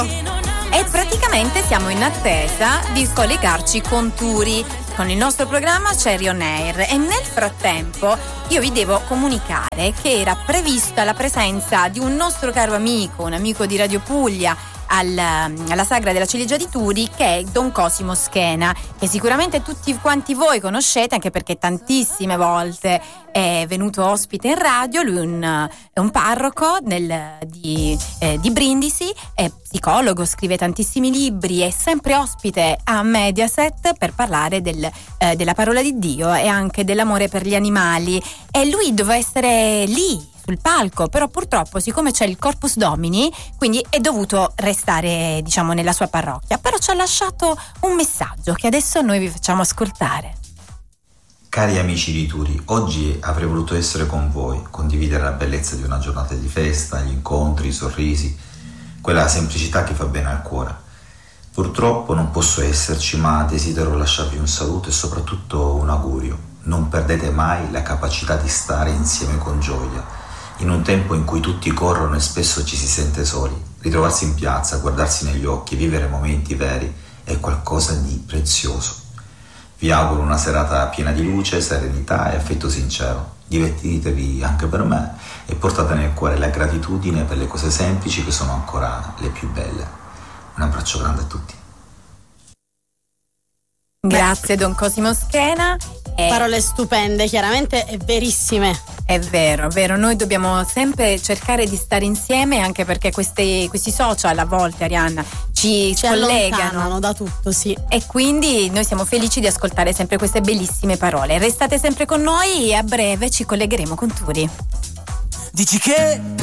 E praticamente siamo in attesa di collegarci con Turi. Con il nostro programma Cherry On Air e nel frattempo io vi devo comunicare che era prevista la presenza di un nostro caro amico, un amico di Radio Puglia alla Sagra della Ciliegia di Turi, che è Don Cosimo Schena, che sicuramente tutti quanti voi conoscete, anche perché tantissime volte è venuto ospite in radio. Lui è un parroco di Brindisi, è psicologo, scrive tantissimi libri, è sempre ospite a Mediaset per parlare della parola di Dio e anche dell'amore per gli animali, e lui doveva essere lì sul palco, però purtroppo, siccome c'è il Corpus Domini, quindi è dovuto restare, diciamo, nella sua parrocchia, però ci ha lasciato un messaggio che adesso noi vi facciamo ascoltare. Cari amici di Turi, oggi avrei voluto essere con voi, condividere la bellezza di una giornata di festa, gli incontri, i sorrisi, quella semplicità che fa bene al cuore. Purtroppo non posso esserci, ma desidero lasciarvi un saluto e soprattutto un augurio. Non perdete mai la capacità di stare insieme con gioia. In un tempo in cui tutti corrono e spesso ci si sente soli, ritrovarsi in piazza, guardarsi negli occhi, vivere momenti veri è qualcosa di prezioso. Vi auguro una serata piena di luce, serenità e affetto sincero. Divertitevi anche per me e portate nel cuore la gratitudine per le cose semplici che sono ancora le più belle. Un abbraccio grande a tutti. Grazie Don Cosimo Schena. Parole stupende, chiaramente è verissime. È vero, noi dobbiamo sempre cercare di stare insieme, anche perché questi social a volte, Arianna, ci collegano da tutto, sì. E quindi noi siamo felici di ascoltare sempre queste bellissime parole. Restate sempre con noi e a breve ci collegheremo con Turi. Dici che